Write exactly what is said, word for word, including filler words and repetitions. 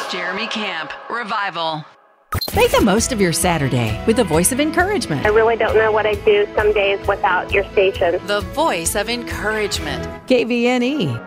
Jeremy Camp, Revival. Make the most of your Saturday with the voice of encouragement. I really don't know what I'd do some days without your station. The voice of encouragement. K V N E.